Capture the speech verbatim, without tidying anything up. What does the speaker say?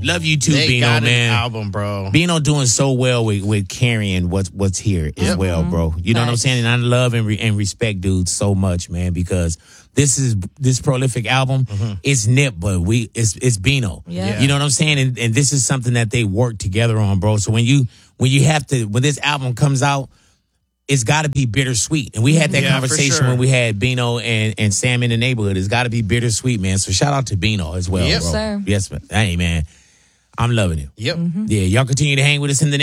Love you too, they Bino, got man. An album, bro. Bino doing so well with, with carrying what's what's here as Yep. well, bro. You know Right. what I'm saying? And I love and, re- and respect dude so much, man, because this is this prolific album. Mm-hmm. It's Nip, but we it's it's Bino. Yeah. You know what I'm saying? And, and this is something that they work together on, bro. So when you when you have to when this album comes out, it's got to be bittersweet. And we had that Yeah, for conversation sure. when we had Bino and, and Sam in the neighborhood. It's got to be bittersweet, man. So shout out to Bino as well, Yep. bro. Sir. Yes, man. Hey, man. I'm loving it. Yep. Yeah, y'all continue to hang with us in the